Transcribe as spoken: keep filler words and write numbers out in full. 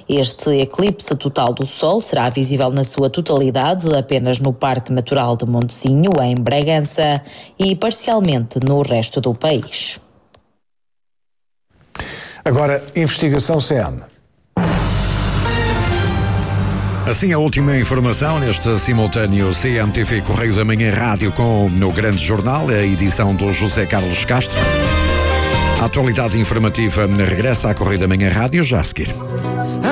Este eclipse total do Sol será visível na sua totalidade apenas no Parque Natural de Montezinho, em Bragança, e parcialmente no resto do país. Agora, investigação C M. Assim, a última informação neste simultâneo C M T V Correio da Manhã Rádio com no Grande Jornal, a edição do José Carlos Castro. A atualidade informativa regressa à Correio da Manhã Rádio já a seguir.